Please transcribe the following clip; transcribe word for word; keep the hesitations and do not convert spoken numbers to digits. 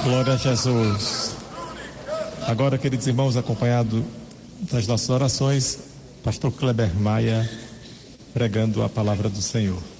Glória a Jesus. Agora, queridos irmãos, acompanhado das nossas orações, pastor Kleber Maia pregando a palavra do Senhor.